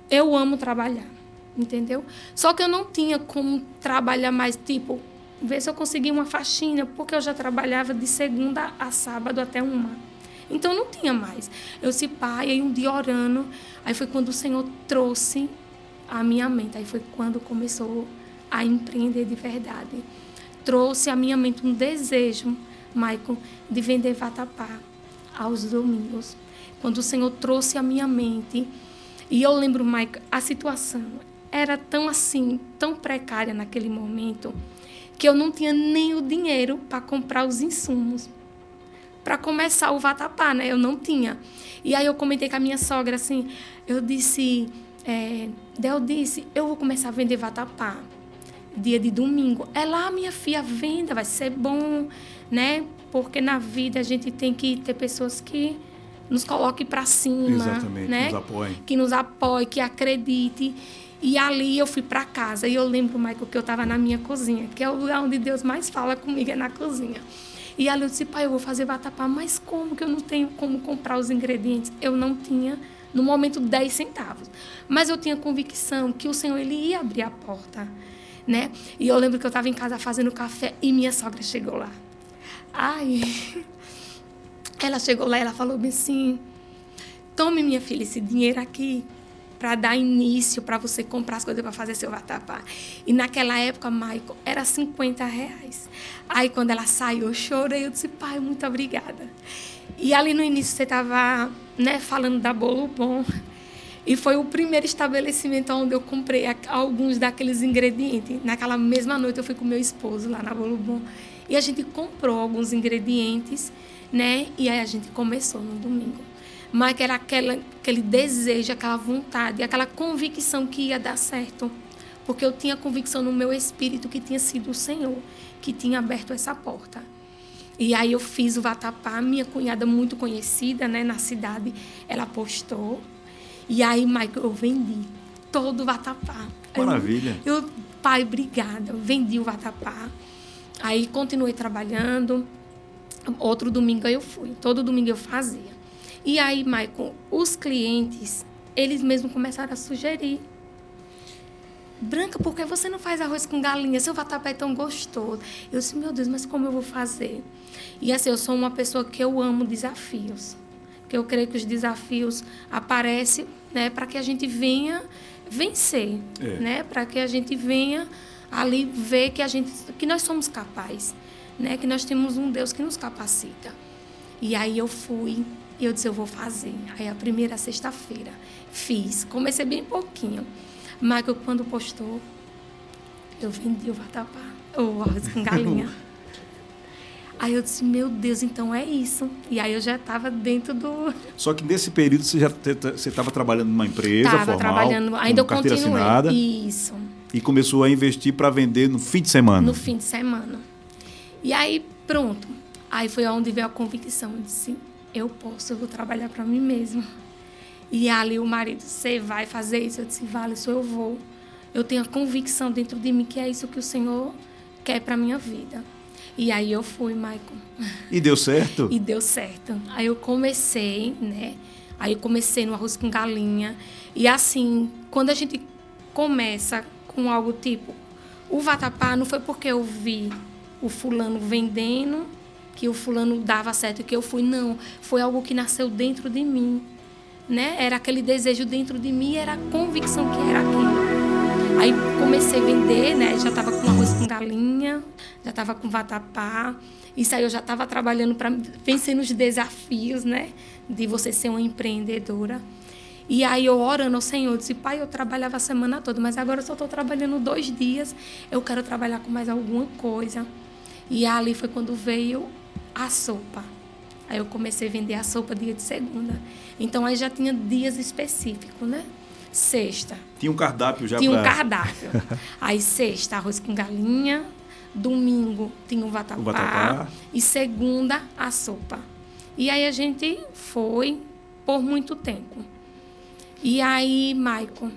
eu amo trabalhar, entendeu? Só que eu não tinha como trabalhar mais, tipo, ver se eu conseguia uma faxina, porque eu já trabalhava de segunda a sábado até 1. Então, não tinha mais. Eu disse, pai, aí um dia orando, aí foi quando o Senhor trouxe a minha mente. Aí foi quando começou a empreender de verdade. Trouxe à minha mente um desejo, Maicon, de vender vatapá aos domingos. Quando o Senhor trouxe à minha mente, e eu lembro, Maicon, a situação era tão assim, tão precária naquele momento, que eu não tinha nem o dinheiro para comprar os insumos para começar o vatapá, né? Eu não tinha. E aí eu comentei com a minha sogra, assim, eu disse, Del disse, eu vou começar a vender vatapá dia de domingo. Ela, minha filha, venda, vai ser bom, né? Porque na vida a gente tem que ter pessoas que nos coloquem para cima. Exatamente, né? nos apoiem. Que nos apoiem, que acreditem. E ali eu fui para casa. E eu lembro, Michael, que eu estava na minha cozinha, que é o lugar onde Deus mais fala comigo, é na cozinha. E ali eu disse, pai, eu vou fazer vatapá, mas como que eu não tenho como comprar os ingredientes? Eu não tinha, no momento, 10 centavos. Mas eu tinha convicção que o Senhor, ele ia abrir a porta, né? E eu lembro que eu estava em casa fazendo café e minha sogra chegou lá. Ai, ela chegou lá e ela falou assim, tome, minha filha, esse dinheiro aqui para dar início, para você comprar as coisas para fazer seu vatapá. E naquela época, Michael, era R$50. Aí, quando ela saiu, eu chorei. Eu disse, pai, muito obrigada. E ali no início, você estava, né, falando da Bolo Bom. E foi o primeiro estabelecimento onde eu comprei alguns daqueles ingredientes. Naquela mesma noite, eu fui com meu esposo lá na Bolo Bom. E a gente comprou alguns ingredientes, né? E aí a gente começou no domingo. Mas que era aquele desejo, aquela vontade, aquela convicção que ia dar certo. Porque eu tinha convicção no meu espírito que tinha sido o Senhor que tinha aberto essa porta. E aí eu fiz o vatapá, minha cunhada muito conhecida, né, na cidade, ela postou. E aí, Michael, eu vendi todo o vatapá. Maravilha. Pai, obrigada. Eu vendi o vatapá. Aí continuei trabalhando. Outro domingo eu fui. Todo domingo eu fazia. E aí, Michael, os clientes, eles mesmos começaram a sugerir. Branca, por que você não faz arroz com galinha? Seu vatapá é tão gostoso. Eu disse, meu Deus, mas como eu vou fazer? E assim, eu sou uma pessoa que eu amo desafios. Porque eu creio que os desafios aparecem, né, para que a gente venha vencer. Né? Para que a gente venha ali ver que nós somos capazes. Né? Que nós temos um Deus que nos capacita. E aí eu fui. E eu disse, eu vou fazer. Aí a primeira sexta-feira fiz. Comecei bem pouquinho. Mas quando postou, eu vendi o vatapá, o arroz com galinha. Aí eu disse, meu Deus, então é isso. E aí eu já estava dentro do... Só que nesse período você estava trabalhando numa empresa formal, estava trabalhando, ainda eu continuei. Assinada, isso. E começou a investir para vender no fim de semana. No fim de semana. E aí, pronto. Aí foi onde veio a convicção. Eu disse, eu vou trabalhar para mim mesma. E ali o marido, você vai fazer isso? Eu disse, vale, isso eu vou. Eu tenho a convicção dentro de mim que é isso que o Senhor quer para a minha vida. E aí eu fui, Michael. E deu certo? E deu certo. Aí eu comecei, né? Aí eu comecei no arroz com galinha. E assim, quando a gente começa com algo tipo... O vatapá não foi porque eu vi o fulano vendendo, que o fulano dava certo, que eu fui. Não, foi algo que nasceu dentro de mim. Né? Era aquele desejo dentro de mim, era a convicção que era aquilo. Aí comecei a vender, né? Já estava com arroz com galinha, já estava com vatapá. Isso aí eu já estava trabalhando para vencer nos desafios, né? De você ser uma empreendedora. E aí eu orando ao Senhor, disse, pai, eu trabalhava a semana toda, mas agora eu só estou trabalhando 2 dias, eu quero trabalhar com mais alguma coisa. E ali foi quando veio a sopa. Aí eu comecei a vender a sopa dia de segunda. Então, aí já tinha dias específicos, né? Sexta. Tinha um cardápio já? Tinha um cardápio. Aí, sexta, arroz com galinha. Domingo, tinha o vatapá. E segunda, a sopa. E aí, a gente foi por muito tempo. E aí, Maicon...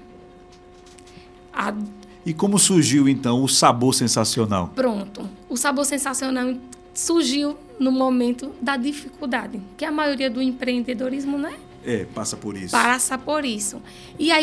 E como surgiu, então, o Sabor Sensacional? Pronto. O Sabor Sensacional surgiu no momento da dificuldade, que a maioria do empreendedorismo, né? Passa por isso. Passa por isso. E aí,